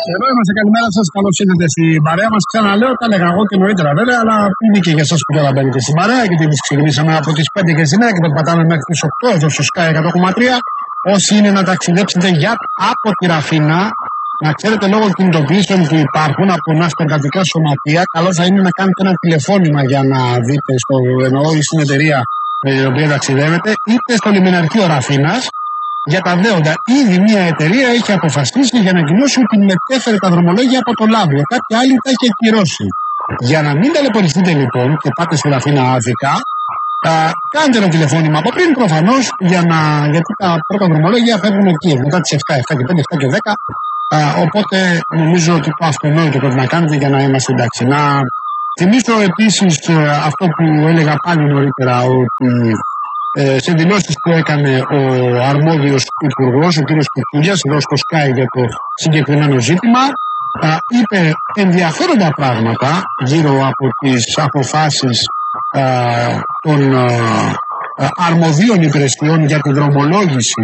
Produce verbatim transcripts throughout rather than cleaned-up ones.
Εδώ είμαστε, καλημέρα σας. Καλώς ήρθατε στην παρέα μας. Ξαναλέω, τα έλεγα εγώ και νωρίτερα βέβαια, αλλά είναι και για εσάς που τώρα μπαίνετε στην παρέα, γιατί εμείς ξεκινήσαμε από τις πέντε και σήμερα και περπατάμε μέχρι τις οκτώ εδώ στο Sky εκατό κόμμα τρία. Όσοι είναι να ταξιδέψετε για από τη Ραφίνα, να ξέρετε λόγω κινητοποιήσεων που υπάρχουν από ναυτεργατικά σωματεία, καλό θα είναι να κάνετε ένα τηλεφώνημα για να δείτε στο εννοώ ή στην εταιρεία με την οποία ταξιδεύετε, είτε στο λιμεναρχείο Ραφίνας. Για τα δέοντα, ήδη μια εταιρεία έχει αποφασίσει για να ανακοινώσει ότι μετέφερε τα δρομολόγια από το Λάβριο. Κάποια άλλη τα έχει ακυρώσει. Για να μην ταλαιπωρηθείτε λοιπόν και πάτε στη Ραφίνα άδικα, κάντε ένα τηλεφώνημα από πριν προφανώς, για να, γιατί τα πρώτα δρομολόγια φεύγουν εκεί, μετά τις εφτά, εφτά και πέντε, εφτά και δέκα. Α, οπότε νομίζω ότι το αυτονόητο πρέπει να κάνετε για να είμαστε εντάξει. Να θυμίσω επίσης αυτό που έλεγα πάλι νωρίτερα, ότι Ε, σε δηλώσεις που έκανε ο αρμόδιος υπουργός, ο κ. Κουκούλιας, εδώ στο Sky για το συγκεκριμένο ζήτημα, α, είπε ενδιαφέροντα πράγματα γύρω από τις αποφάσεις α, των α, α, αρμοδίων υπηρεσιών για την δρομολόγηση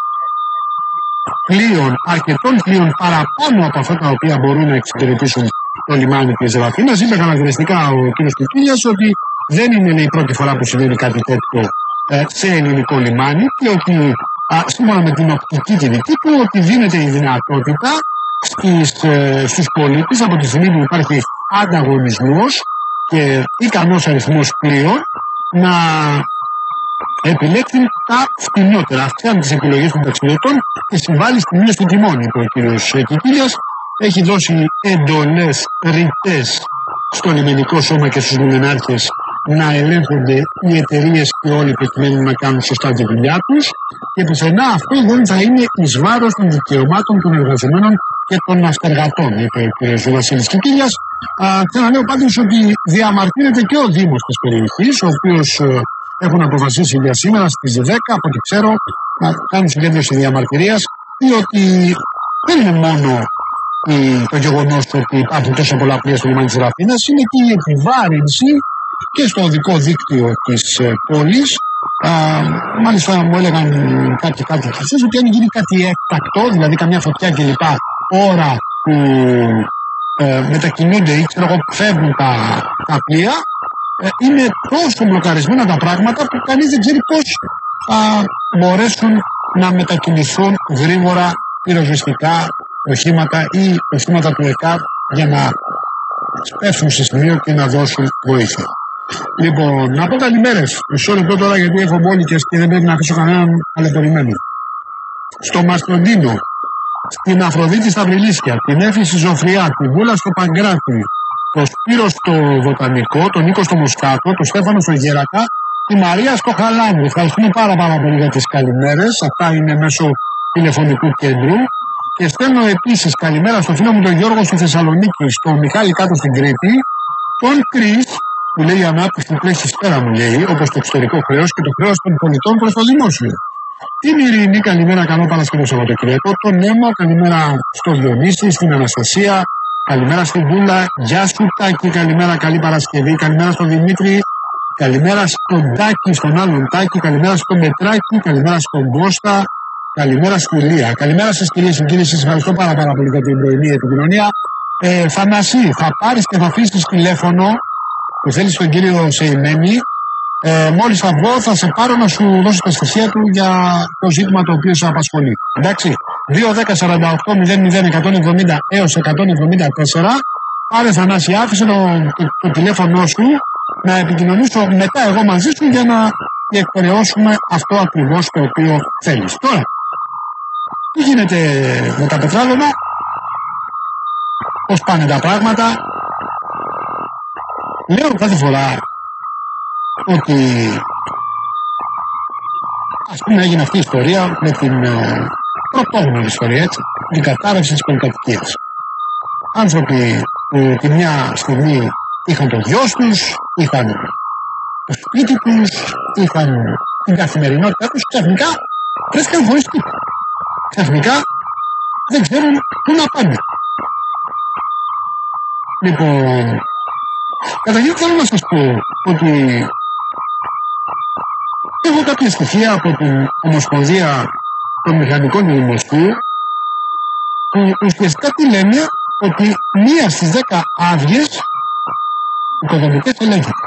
πλοίων, αρκετών πλοίων παραπάνω από αυτά τα οποία μπορούν να εξυπηρετήσουν το λιμάνι της Ραφίνας. Είπε χαρακτηριστικά ο κ. Κουκούλιας ότι δεν είναι η πρώτη φορά που συμβαίνει κάτι τέτοιο σε ελληνικό λιμάνι και ότι α, σύμφωνα με την οπτική τη δική του, ότι δίνεται η δυνατότητα στις, ε, στους πολίτες από τη στιγμή που υπάρχει ανταγωνισμός και ικανός αριθμός πλοίων να επιλέξουν τα φτηνότερα. Αυξάνει τις επιλογές των ταξιδιωτών και συμβάλλει στη μείωση του τιμών, είπε ο κ. Κικίλιας. Έχει δώσει εντολές ρητές στο λιμενικό σώμα και στους λιμενάρχες να ελέγχονται οι εταιρείες και όλοι προκειμένου να κάνουν σωστά τη δουλειά τους και πουθενά αυτό δεν θα είναι εις βάρος των δικαιωμάτων των εργαζομένων και των ναυτεργατών, είπε ο κ. Βασίλης Κικίλιας. Ξαναλέω πάντως ότι διαμαρτύρεται και ο Δήμος της περιοχής, ο οποίος ε, έχουν αποφασίσει για σήμερα στις δέκα, από ό,τι ξέρω, να κάνουν συγκέντρωση διαμαρτυρίας, διότι δεν είναι μόνο το γεγονός ότι υπάρχουν τόσο πολλά πλοία στο λιμάνι της Ραφίνας, είναι και η επιβάρυνση και στο οδικό δίκτυο της ε, πόλης. Α, μάλιστα μου έλεγαν κάποιοι κάτι χθες ότι αν γίνει κάτι έκτακτο, δηλαδή καμιά φωτιά κλπ, ώρα που ε, μετακινούνται ή ξέρω εγώ φεύγουν τα, τα πλοία, ε, είναι τόσο μπλοκαρισμένα τα πράγματα που κανείς δεν ξέρει πώς θα μπορέσουν να μετακινηθούν γρήγορα πυροσβεστικά οχήματα ή οχήματα του ΕΚΑΒ για να σπέσουν σε σημείο και να δώσουν βοήθεια. Λοιπόν, να πω καλημέρες. Μισό λεπτό τώρα γιατί έχω μπόλικες και δεν πρέπει να αφήσω κανέναν ταλαιπωρημένο. Στο Μαστροντίνο, στην Αφροδίτη στα Βρυλίσια, την Έφη στη Ζωφριά, την Βούλα στο Παγκράτη, το Σπύρο στο Βοτανικό, τον Νίκο στο Μουσκάτο, τον Στέφανο στο Γέρακα, τη Μαρία στο Χαλάνδρου. Ευχαριστούμε πάρα, πάρα πολύ για τις καλημέρες. Αυτά είναι μέσω τηλεφωνικού κέντρου. Και στέλνω επίσης καλημέρα στο φίλο μου τον Γιώργο στη Θεσσαλονίκη, στον Μιχάλη κάτω στην Κρήτη, τον Κρίς, που λέει η ανάπτυξη του πλέει σφαίρα, μου λέει, όπως το εξωτερικό χρέος και το χρέος των πολιτών προς το δημόσιο. Την Ειρήνη, καλημέρα, καλό Παρασκευό Σαββατοκύριακο. Τον Νέμο, καλημέρα στο Διονύση, στην Αναστασία, καλημέρα στην Βούλα. Γεια σου Τάκη, καλημέρα, καλή Παρασκευή. Καλημέρα στον Δημήτρη, καλημέρα στον Τάκη, στον άλλον Τάκη, καλημέρα στον Μετράκη, καλημέρα στον Κώστα. Καλημέρα στη Λία. Καλημέρα σας κυρίες και κύριοι. Σας ευχαριστώ πάρα, πάρα πολύ για την πρωινή επικοινωνία. Ε, Θανάση, θα πάρεις και θα αφήσεις τηλέφωνο που θέλεις τον κύριο Σεϊμένη. Ε, μόλις θα βγω θα σε πάρω να σου δώσω τα στοιχεία του για το ζήτημα το οποίο σε απασχολεί. Εντάξει. δύο δέκα σαράντα οκτώ μηδέν μηδέν εκατόν εβδομήντα έως εκατόν εβδομήντα τέσσερα. Πάρε Θανάση, άφησε το, το, το τηλέφωνο σου να επικοινωνήσω μετά εγώ μαζί σου για να διεκπαιρεώσουμε αυτό ακριβώς το οποίο θέλεις. Τώρα, τι γίνεται με τα πετράλαινα, πώς πάνε τα πράγματα. Λέω κάθε φορά ότι ας πούμε έγινε αυτή η ιστορία με την ε, πρωτόγνωρη ιστορία, έτσι, την κατάρρευση της πολυκατοικίας. Άνθρωποι που τη μια στιγμή είχαν το γιος τους, είχαν το σπίτι τους, είχαν την καθημερινότητά τους, ξαφνικά βρέθηκαν χωρίς τίποτα. Ξαφνικά δεν ξέρουν πού να πάνε. Λοιπόν, καταρχήν θέλω να σας πω ότι έχω κάποια στοιχεία από την Ομοσπονδία των Μηχανικών του Δημοσίου, που ουσιαστικά τι λένε, ότι μία στις δέκα άδειες οικοδομικές ελέγχεται.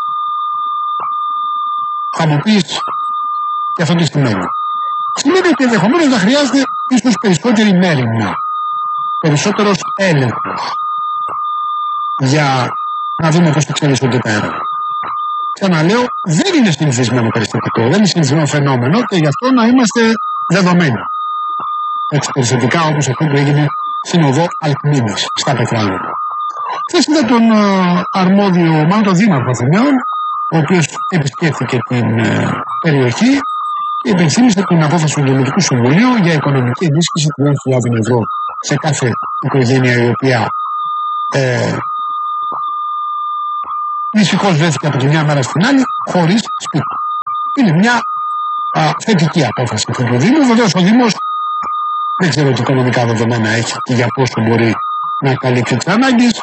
Θα μου πεις και αυτό τι σημαίνει. Σημαίνει ότι ενδεχομένως να χρειάζεται ίσως περισσότερη μέρημνα, περισσότερος έλεγχος για να δούμε πώς εξελίσσονται τα έργα. Ξαναλέω, δεν είναι συνηθισμένο περιστατικό, δεν είναι συνηθισμένο φαινόμενο και γι' αυτό να είμαστε δεδομένοι. Έτσι περιστατικά όπως αυτό που έγινε στην οδό Αλκμήνης, στα Πετράλαια. Χθες είδα τον uh, αρμόδιο, μάλλον τον Δήμαρχο Αθηναίων, ο οποίος επισκέφθηκε την uh, περιοχή και υπενθύμισε την απόφαση του Δημοτικού Συμβουλίου για οικονομική ενίσχυση τριών χιλιάδων ευρώ σε κάθε οικογένεια η οποία ε, δυστυχώς βρέθηκε από τη μια μέρα στην άλλη χωρίς σπίτι. Είναι μια α, θετική απόφαση του Δήμου. Βεβαίως ο Δήμος δεν ξέρω τι οικονομικά δεδομένα έχει και για πόσο μπορεί να καλύψει τις ανάγκες.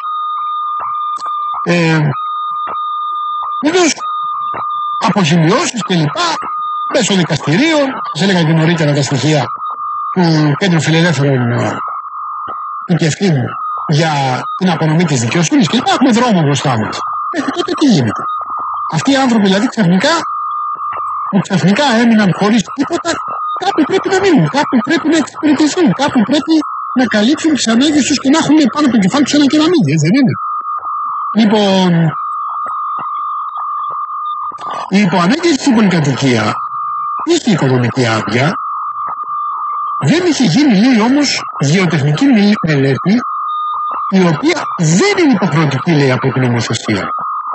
Ε, βεβαίως αποζημιώσεις κλπ. Μέσω δικαστηρίων, σας έλεγα και νωρίτερα τα στοιχεία του Κέντρου Φιλελεύθερων του Κεφτίνου για την απονομή της δικαιοσύνης κλπ. Έχουμε δρόμο μπροστά μας. Μέχρι τότε τι γίνεται. Αυτοί οι άνθρωποι δηλαδή ξαφνικά, που ξαφνικά έμειναν χωρίς τίποτα, κάπου πρέπει να μείνουν, κάπου πρέπει να εξυπηρετηθούν, κάπου πρέπει να καλύψουν τις ανάγκες τους και να έχουν πάνω από το κεφάλι τους ένα κεραμίδι, δεν είναι. Λοιπόν, η υποανέγγιση στην πολυκατοικία είχε οικονομική άδεια, δεν είχε γίνει λέει όμως γεωτεχνική μελέτη, η οποία δεν είναι υποχρεωτική λέει από την νομοθεσία.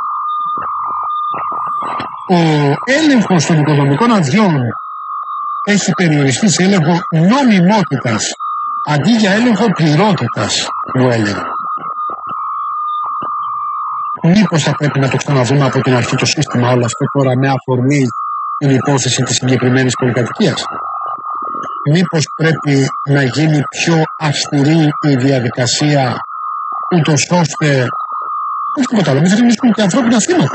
Ο έλεγχος των οικονομικών αδειών έχει περιοριστεί σε έλεγχο νομιμότητας αντί για έλεγχο πληρότητας, μου έλεγε. Μήπως θα πρέπει να το ξαναδούμε από την αρχή το σύστημα όλο αυτό τώρα με αφορμή την υπόθεση της συγκεκριμένης πολυκατοικίας. Μήπως πρέπει να γίνει πιο αυστηρή η διαδικασία, ούτως ώστε όχι τίποτα άλλο, μην θα δημιουργούν και ανθρώπινα θύματα.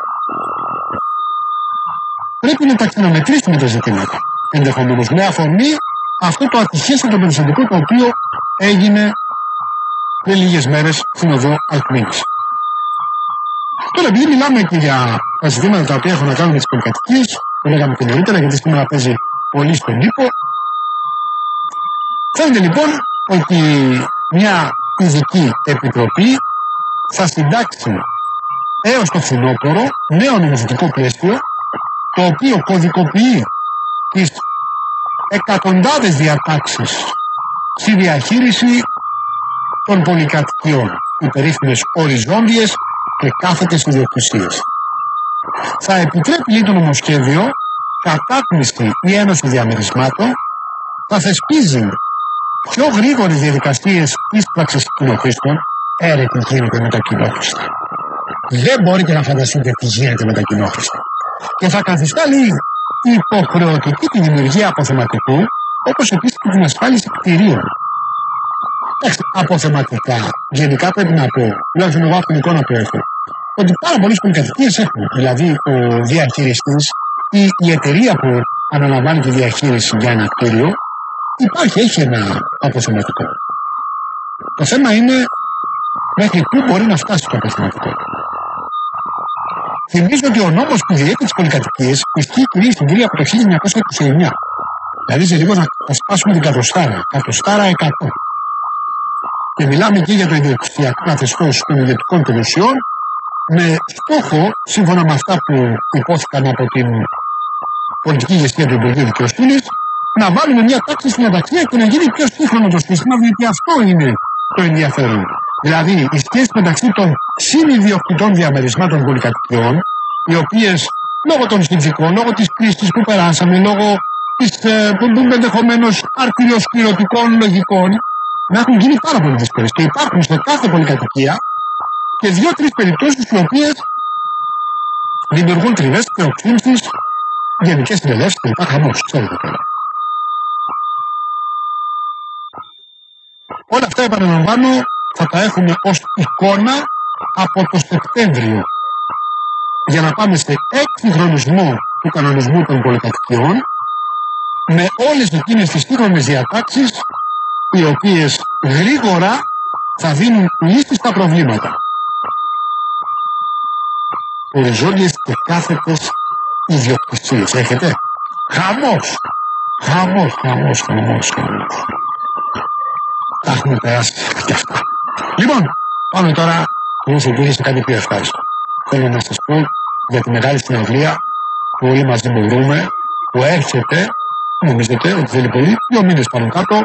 Πρέπει να τα ξαναμετρήσουμε τα ζητήματα. Ενδεχομένως με αφορμή αυτό το ατυχέστατο περιστατικό το οποίο έγινε πριν λίγες μέρες στην οδό Αλκμήνης. Τώρα, επειδή μιλάμε και για τα ζητήματα τα οποία έχουν να κάνουν με τις πολυκατοικίες, το λέγαμε και νωρίτερα γιατί σήμερα παίζει πολύ στον τύπο, φαίνεται λοιπόν ότι μια ειδική επιτροπή θα συντάξει έως το φθινόπωρο νέο νομοθετικό πλαίσιο, το οποίο κωδικοποιεί τις εκατοντάδες διατάξεις στη διαχείριση των πολυκατοικιών, οι περίφημες οριζόντιες και κάθετες ιδιοκτησίες. Θα επιτρέπει λέει το νομοσχέδιο κατάκνιστη ή ένωση διαμερισμάτων, θα θεσπίζει πιο γρήγορες διαδικασίες ίσπραξης κοινοχρήστων. Έρε τι γίνεται με τα κοινόχρηστα. Δεν μπορείτε να φανταστείτε τι γίνεται με τα κοινόχρηστα. Και θα καθιστά λέει υποχρεωτική τη δημιουργία αποθεματικού, όπως επίσης και την ασφάλιση κτηρίων. Εντάξει, αποθεματικά, γενικά πρέπει να πω, τουλάχιστον εγώ από την εικόνα που έχω, ότι πάρα πολλές πολυκατοικίες έχουν. Δηλαδή, ο διαχειριστής ή η εταιρεία που αναλαμβάνει τη διαχείριση για ένα κτίριο, υπάρχει, έχει ένα αποθεματικό. Το θέμα είναι μέχρι πού μπορεί να φτάσει το αποθεματικό. Θυμίζω ότι ο νόμος που διέπει τις πολυκατοικίες ισχύει κυρίως στην κυρία από το χίλια εννιακόσια είκοσι εννιά. Δηλαδή σε λίγο να σπάσουμε την κατοστάρα, κατοστάρα εκατό. Και μιλάμε και για το ιδιοκτησιακό καθεστώς των ιδιωτικών περιουσιών, με στόχο, σύμφωνα με αυτά που υπόθηκαν από την πολιτική ηγεσία του Υπουργείου Δικαιοσύνης, να βάλουμε μια τάξη στην αταξία και να γίνει πιο σύγχρονο το σύστημα, διότι αυτό είναι το ενδιαφέρον. Δηλαδή, η σχέση μεταξύ των συνειδιοκτητών διαμερισμάτων πολυκατοικιών, οι οποίες λόγω των συνθηκών, λόγω της κρίσης που περάσαμε, λόγω της ε, ενδεχομένως αρτηριοσκληρωτικών λογικών, να έχουν γίνει πάρα πολύ δύσκολες. Και υπάρχουν σε κάθε πολυκατοικία και δύο-τρεις περιπτώσεις οι οποίες δημιουργούν τριβές και οξύνσεις, γενικές συνελεύσεις και λοιπά. Χαμός, ξέρετε τώρα. Όλα αυτά, επαναλαμβάνω, θα τα έχουμε ως εικόνα από το Σεπτέμβριο για να πάμε σε εξυγχρονισμό του κανονισμού των πολυκατοικιών με όλες εκείνες τις σύγχρονες διατάξεις οι οποίες γρήγορα θα δίνουν λύση στα προβλήματα. Οριζόντιες και κάθετες ιδιοκτησίες. Έχετε? Χαμός! Χαμός, χαμός, χαμός, χαμός. Τα έχουμε περάσει και αυτά. Λοιπόν, πάμε τώρα, κυρίες και κύριοι, σε κάτι πιο ευχάριστο. Θέλω να σας πω για τη μεγάλη συναυλία που όλοι μαζί μπορούμε, που έρχεται, νομίζετε ότι θέλει πολύ, δύο μήνες πάνω κάτω,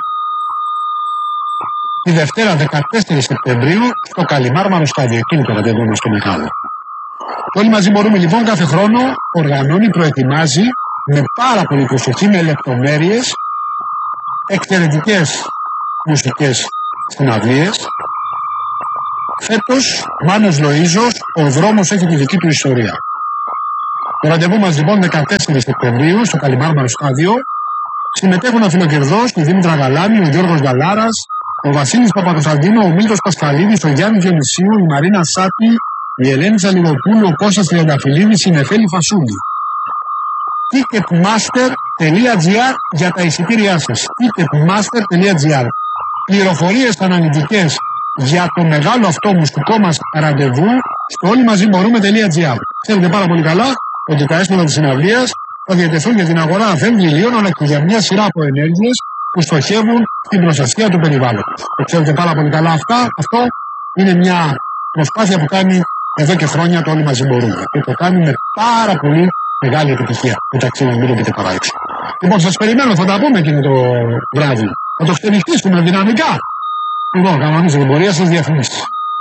τη Δευτέρα δεκατέσσερις Σεπτεμβρίου στο Καλιμάρμαρο στάδιο, εκείνη το κατεβαίνουμε στο Μεγάλο. Όλοι μαζί μπορούμε λοιπόν κάθε χρόνο, οργανώνει, προετοιμάζει με πάρα πολύ προσοχή, με λεπτομέρειες, εξαιρετικές μουσικές συναυλίες. Φέτος, Μάνος Λοΐζος, ο δρόμος έχει τη δική του ιστορία. Το ραντεβού μας λοιπόν δεκατέσσερις Σεπτεμβρίου στο Καλιμάρμαρο στάδιο. Συμμετέχουν ο Φιλοκερδός, η Δήμητρα Γαλάνη, ο Γιώργος Γαλάρας, ο Βασίλης Παπακοσταντίνο, ο Μίλτος Πασχαλίδης, ο Γιάννης Διονυσίου, η Μαρίνα Σάτη, η Ελένη Τσαλιγοπούλου, ο Κώστας Τριανταφυλλίδης, η Νεφέλη Φασούλη. ticketmaster τελεία gr για τα εισιτήριά σας. ticketmaster τελεία gr. Πληροφορίες αναλυτικές για το μεγάλο αυτό μουσικό μας ραντεβού στο όλοι μαζί μπορούμε.gr. Ξέρετε πάρα πολύ καλά ότι τα έσοδα της συναυλίας θα διατεθούν για την αγορά αφέμ βιβλίων, αλλά και για μια σειρά από ενέργειες που στοχεύουν στην προστασία του περιβάλλοντος. Το ξέρετε πάρα πολύ καλά αυτά. Αυτό είναι μια προσπάθεια που κάνει εδώ και χρόνια το όλοι μαζί μπορούμε. Και το κάνει με πάρα πολύ μεγάλη επιτυχία. Μεταξύ να μην το πείτε παράξω. Λοιπόν, σας περιμένω, θα τα πούμε εκείνο το βράδυ. Θα το ξενυχτήσουμε δυναμικά. Λοιπόν, κανονίζω την πορεία σας, διαφημίσεις.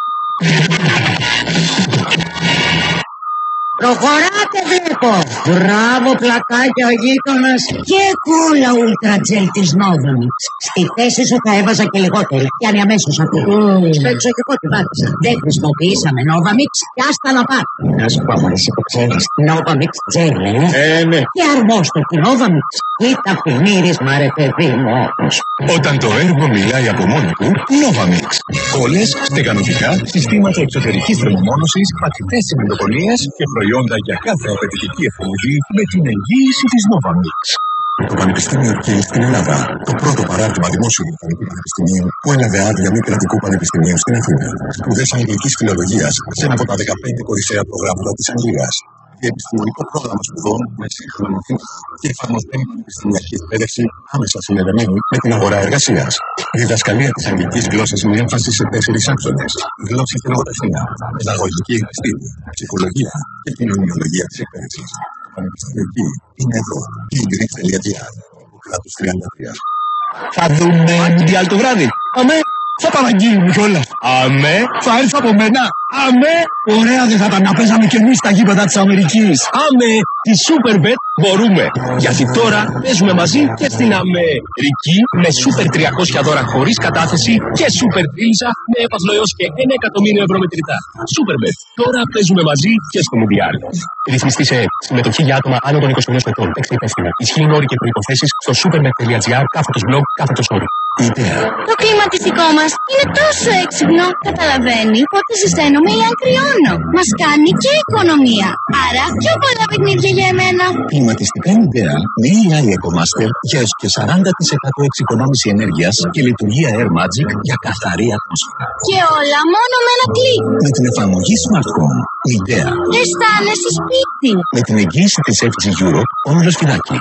Προχωράτε βλέπω. Μπράβο πλακάκια ο γείτονας. Και κόλλα ούλτρα τζελ της Novamix. Στη θέση σου θα έβαζα και λιγότερη. Πιάνει αμέσως αυτή. Σπέξω και εγώ τη βάτησα. Δεν χρησιμοποιήσαμε Novamix και άστα να πάρει. Να σου πω μόλις που ξέρεις. Novamix τζελ, ε. Ε, ναι. Και αρμόστο Novamix. Κοίτα πινίρισμα ρε παιδί μου όμως. Όταν το έργο μιλάει από μόνο του, Novamix. Όλες στεγανοτικά, συστήματα εξωτερικής θερμομόνωσης, πατητές συμμετοκονίες και προϊόντα για κάθε απαιτητική εφαρμογή με την εγγύηση της Novamix. Το Πανεπιστήμιο Κιλ στην Ελλάδα. Το πρώτο παράρτημα δημόσιου μηχανικού πανεπιστημίου που έλαβε άδεια μη κρατικού πανεπιστημίου στην Αθήνα. Σπουδές αγγλικής φιλολογίας σε ένα από τα δεκαπέντε κορυφαία προγράμματα της Αγγλίας. Επιστημονικό πρόγραμμα σπουδών με σύγχρονη μαθήματα και εφαρμοσμένη πανεπιστημιακή εκπαίδευση άμεσα συνδεδεμένη με την αγορά εργασίας. Διδασκαλία της αγγλικής γλώσσας με έμφαση σε τέσσερις άξονες. Γλώσσης και λογοτεχνία, παιδαγωγική επιστήμη, ψυχολογία και κοινωνιολογία της εκπαίδευσης. Το Πανεπιστήμιο εκεί είναι εδώ. Kinggrip τελεία gr. Κράτος τριάντα τρία. Θα δούμε Μουντιάλ το βράδυ. Αμέ. Θα παραγγείλουμε κιόλας. Αμέ. Θα έρθει από μένα. Αμέ. Ωραία δεν θα ήταν να παίζαμε κι εμείς στα γήπεδα της Αμερικής. Αμέ. Τη Superbet μπορούμε. Γιατί τώρα παίζουμε μαζί και στην Αμερική με Super τριακόσια δώρα χωρίς κατάθεση και Super Τρίλισσα με έπαθλο έως και ένα εκατομμύριο ευρώ μετρητά. Superbet. Τώρα παίζουμε μαζί και στο Μουντιάλ. Ρυθμιστή σε συμμετοχή για άτομα άνω των είκοσι ενός ετών. Παίξτε υπεύθυνα. Ισχύουν όροι και προϋποθέσεις στο superbet τελεία gr κάθετος blog κάθετος όροι. Ιδέα. Το κλιματιστικό μας είναι τόσο έξυπνο. Καταλαβαίνει πότε ζεσταίνομαι ή αν κρυώνω. Μας κάνει και οικονομία. Άρα πιο πολλά παιχνίδια για εμένα. Κλιματιστικά Ιδέα με έι άι EcoMaster για έως και σαράντα τοις εκατό εξοικονόμηση ενέργειας και λειτουργία Air Magic για καθαρή ατμόσφαιρα. Και όλα μόνο με ένα κλικ. Με την εφαρμογή Smart Home. Ιδέα. Αισθάνεσαι σπίτι. Με την εγγύηση της εφ τζι Europe, Όμιλος Φινάκη.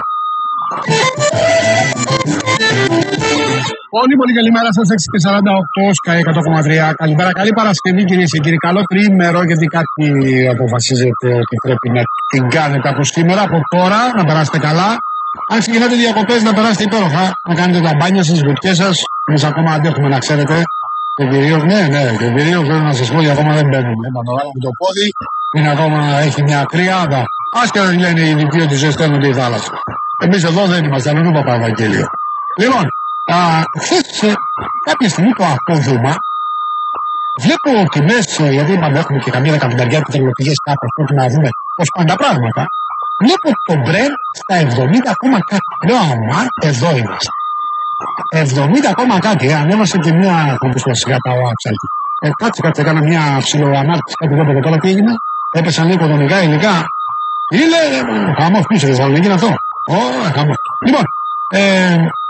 Πολύ πολύ καλημέρα σας, έξι και σαράντα οκτώ, Sky εκατό κόμμα τρία. Καλημέρα, καλή Παρασκευή κυρίες και κύριοι. Καλό τριήμερο, γιατί κάτι αποφασίζετε ότι πρέπει να την κάνετε από σήμερα, από τώρα, να περάσετε καλά. Αν ξεκινάτε διακοπές, να περάσετε υπέροχα, να κάνετε τα μπάνια σας, τις βουτιές σας. Εμείς ακόμα αντέχουμε, να ξέρετε. Και κυρίως, ναι, ναι, και κυρίως θέλω να σας πω ότι ακόμα δεν μπαίνουμε. Να το βάλουμε το πόδι, είναι ακόμα, έχει μια κρυάδα. Άσχετα τι λένε οι ειδικοί ότι ζεσταίνονται η θάλασσα. Εμείς εδώ δεν είμαστε, αλλού είναι Παπα-Ευαγγέλιο. Λοιπόν, χθες κάποια στιγμή το απόδομα βλέπω τιμές, γιατί είπαμε έχουμε και καμία δεκαπενταριά πετρελαιοπηγές κάπως, πρέπει να δούμε πώς πάνε τα πράγματα. Βλέπω το Brent στα εβδομήντα ακόμα κάτι. Λέω αμά, εδώ είμαστε. εβδομήντα ακόμα κάτι, ε, ανέβασε και μια κομπιστοσιά τα ΟΑΞΑΛΤΗ. Ε, κάτσε, κάτσε, έκανα μια ψιλοανάρτηση κάτι εδώ τώρα, τι έγινε. Έπεσαν λίγο οικονομικά υλικά. Είναι χαμός πίσω, δεν θα γίνει αυτό. Ω, χαμός. Λοιπόν, ε,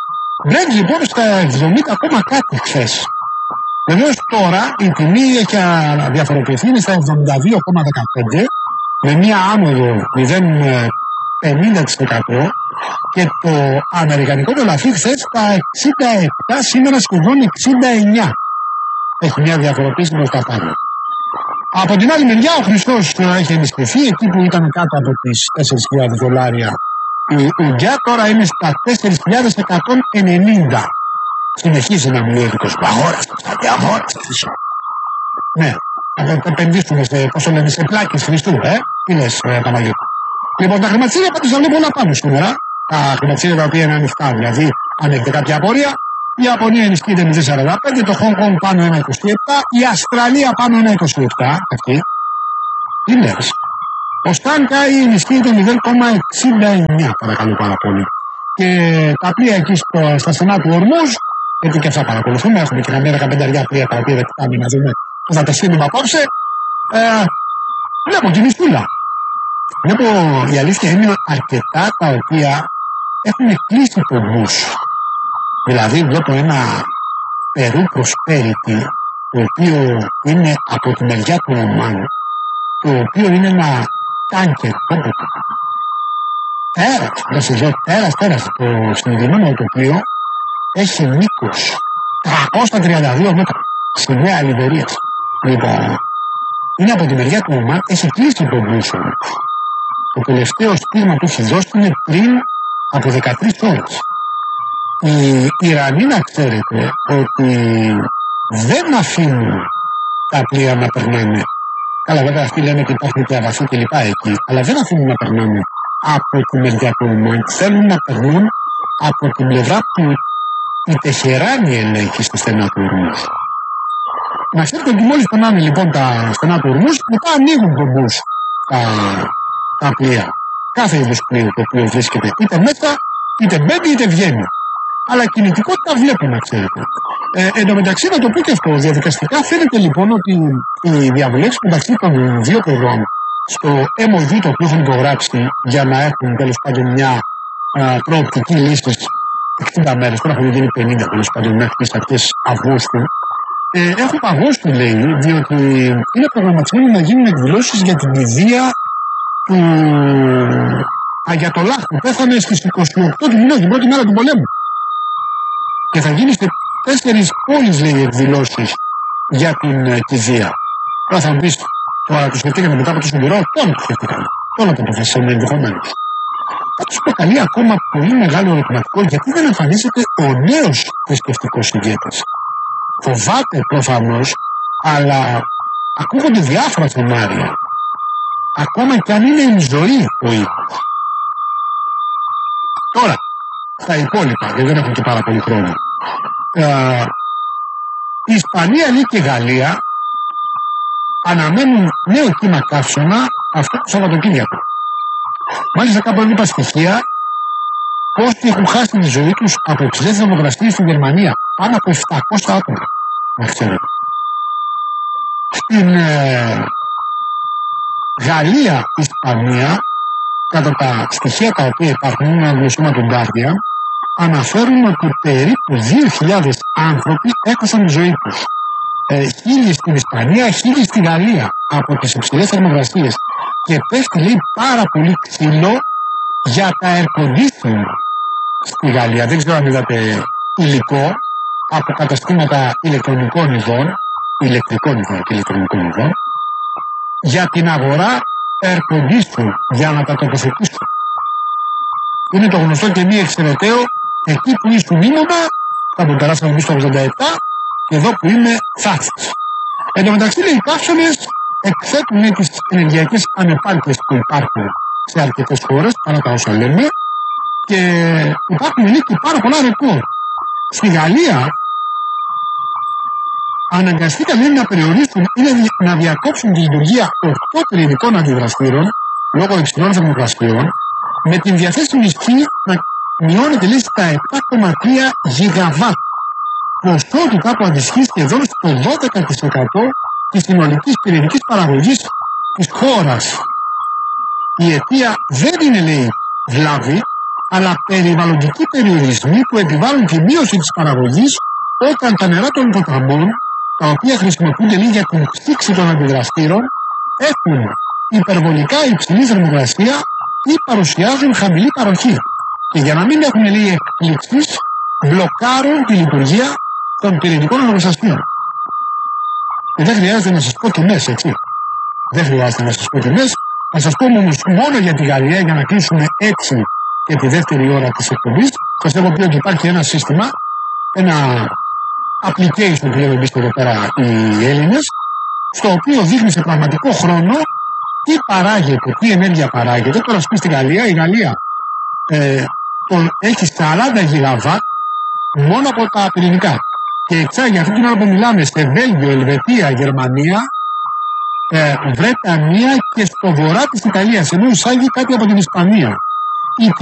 Μπαίνει λοιπόν στα εβδομήντα ακόμα κάτι χθες. Βεβαίως τώρα η τιμή έχει διαφοροποιηθεί στα εβδομήντα δύο κόμμα δεκαπέντε με μία άμοδο μηδέν κόμμα πενήντα τοις εκατό και το αμερικανικό το λαφί χθες στα εξήντα επτά, σήμερα σχεδόν εξήντα εννιά. Έχει μια διαφοροποίηση προς τα πάνω. Από την άλλη μεριά ο Χριστός έχει ενισχυθεί, εκεί που ήταν κάτω από τις τέσσερις χιλιάδες δολάρια η Ουγγιά, τώρα είναι στα τέσσερις χιλιάδες εκατόν ενενήντα. Συνεχίζει να μου λέει ο αγόραστος, αγόραστος. Ναι, θα επενδύσουμε σε, πώς το λένε, σε πλάκες Χριστού, ε, τι λες, ε, Παναγιώτη. Λοιπόν, τα χρηματιστήρια πάντως θα βλέπω όλα πάνω σήμερα, τα χρηματιστήρια τα οποία είναι ανοιχτά, δηλαδή αν έχετε κάποια απορία. Η Ιαπωνία ενισχύεται μηδέν κόμμα σαράντα πέντε, το Χονγκ Κονγκ πάνω ένα κόμμα είκοσι επτά, η Αυστραλία πάνω ένα κόμμα είκοσι επτά, αυτή. Τι λες. Ο Στάνκαι ενισχύεται μηδέν κόμμα εξήντα εννιά, παρακαλώ πάρα πολύ. Και τα πλοία εκεί στο, στα στενά του Ορμούζ, γιατί και αυτά παρακολουθούμε, έχουμε και καμία δεκαπέντε πλοία τα οποία δεν κοιτάμε να δούμε που θα τα στείλουμε απόψε. Ε, βλέπω τη μισούλα. Βλέπω, η αλήθεια είναι αρκετά τα οποία έχουν κλείσει πομπούς. Δηλαδή βλέπω ένα Περού Prosperity, το οποίο είναι από τη μεριά του Ομάν, το οποίο είναι ένα τάνκερ, τέρας, να σε δω, τέρας, τέρας, το συγκεκριμένο το οποίο έχει μήκος τριακόσια τριάντα δύο μέτρα, σημαία Λιβερίας. Λοιπόν, είναι από τη μεριά του Ομάν, έχει κλείσει τον μπούσο. Το τελευταίο στίγμα που έχει δώσει είναι πριν από δεκατρείς ώρες. Οι Ιρανοί, να ξέρετε ότι δεν αφήνουν τα πλοία να περνάνε. Καλά, βέβαια αυτοί λένε ότι υπάρχουν και αβαθοί και λοιπά εκεί, αλλά δεν αφήνουν να περνάνε από τη μεριά του Ομάν. Θέλουν να περνούν από την πλευρά που η Τεχεράνη ελέγχει στη στενά του Ορμούζ. Να ξέρετε ότι μόλις περνάνε λοιπόν τα στενά του Ορμούζ, μετά ανοίγουν τον μπούς τα, τα πλοία. Κάθε είδους πλοίο το οποίο βρίσκεται είτε μέσα, είτε μπαίνει είτε βγαίνει. Αλλά κινητικότητα βλέπω, να ξέρετε. Ε, εν τω μεταξύ, να το πω και αυτό, διαδικαστικά φαίνεται λοιπόν ότι οι διαβουλεύσεις μεταξύ των δύο πλευρών στο εμ ο γιου το οποίο έχουν υπογράψει για να έχουν τέλος πάντων μια α, προοπτική λύση εξήντα μέρες, τώρα έχουν γίνει πενήντα τέλος πάντων μέχρι τις αρχές Αυγούστου, ε, έχουν παγώσει, λέει, διότι είναι προγραμματισμένοι να γίνουν εκδηλώσεις για την κηδεία του Αγιατολάχ που πέθανε στις είκοσι οκτώ του μηνός, την πρώτη μέρα του πολέμου. Και θα γίνει σε τέσσερις πόλεις, λέει, εκδηλώσεις για την uh, κηδεία. Τώρα θα μου πεις, τώρα το σκεφτήκαμε μετά από το καιρό, τώρα το σκεφτήκαμε. Τώρα το αποφασίσαμε ενδεχομένως. Πάντως προκαλεί ακόμα πολύ μεγάλο ερωτηματικό γιατί δεν εμφανίζεται ο νέος θρησκευτικός ηγέτης. Φοβάται προφανώς, αλλά ακούγονται διάφορα σενάρια. Ακόμα και αν είναι εν ζωή ο οίκος. Τώρα, στα υπόλοιπα, γιατί δεν έχουν και πάρα πολύ χρόνο. Ε, η Ισπανία, λέει, και η Γαλλία αναμένουν νέο κύμα καύσωνα αυτό το Σαββατοκύριακο. Μάλιστα κάπου έβλεπα στοιχεία πόσοι έχουν χάσει τη ζωή τους από υψηλές θερμοκρασίες στη Γερμανία. Πάνω από επτακόσια άτομα, να ξέρετε. Στην ε, Γαλλία, Ισπανία, κατά τα στοιχεία τα οποία υπάρχουν, ένα γλωσσόμα του Guardian, αναφέρουν ότι περίπου δύο χιλιάδες άνθρωποι έχασαν τη ζωή τους. Ε, χίλιοι στην Ισπανία, χίλιοι στη Γαλλία από τις υψηλές θερμοκρασίες. Και πέφτει, λέει, πάρα πολύ ξύλο για τα air condition στη Γαλλία. Δεν ξέρω αν είδατε υλικό από καταστήματα ηλεκτρονικών ειδών, ηλεκτρικών ειδών και ηλεκτρονικών ειδών, για την αγορά air condition, για να τα τοποθετήσουν. Είναι το γνωστό και μη εξαιρεταίο, εκεί που ήσουν ήμουνα, θα τον περάσαμε εμείς το ογδόντα επτά, και εδώ που είμαι θαύτης. Εν τω μεταξύ, λέει, οι καύσωνες εκθέτουν τις ενεργειακές ανεπάρκειες που υπάρχουν σε αρκετές χώρες, παρά τα όσα λέμε, και υπάρχουν, λέει, και πάρα πολλά ρεκόρ. Στη Γαλλία αναγκαστήκαν, λέει, να περιορίσουν ή να διακόψουν τη λειτουργία οκτώ πυρηνικών αντιδραστήρων λόγω υψηλών θερμοκρασιών, με την διαθέσιμη ισχύ να μειώνεται, λέει, στα επτά κόμμα τρία γιγαβάτ, ποσότητα που αντισχύει σχεδόν στο δώδεκα τοις εκατό της συνολικής πυρηνικής παραγωγής της χώρας. Η αιτία δεν είναι, λέει, βλάβη, αλλά περιβαλλοντικοί περιορισμοί που επιβάλλουν τη μείωση της παραγωγής όταν τα νερά των ποταμών, τα οποία χρησιμοποιούνται λίγο για την ψήξη των αντιδραστήρων, έχουν υπερβολικά υψηλή θερμοκρασία ή παρουσιάζουν χαμηλή παροχή. Και για να μην έχουν λίγες εκπλήξεις, μπλοκάρουν τη λειτουργία των πυρηνικών εργοστασίων. Και δεν χρειάζεται να σας πω τιμές, έτσι. Δεν χρειάζεται να σας πω τιμές. Να σας πω όμως μόνο για τη Γαλλία, για να κλείσουμε έτσι και τη δεύτερη ώρα της εκπομπής. Σας έχω πει ότι υπάρχει ένα σύστημα, ένα application που λέμε εμείς εδώ πέρα οι Έλληνες, στο οποίο δείχνει σε πραγματικό χρόνο τι παράγεται, τι ενέργεια παράγεται. Τώρα ας πει στη Γαλλία, η Γαλλία ε, τον, έχει σαράντα γιγαβάτ μόνο από τα πυρηνικά. Και εξάγει αυτή την ώρα που μιλάμε σε Βέλγιο, Ελβετία, Γερμανία, ε, Βρετανία και στο βορρά της Ιταλίας, ενώ εισάγει κάτι από την Ισπανία.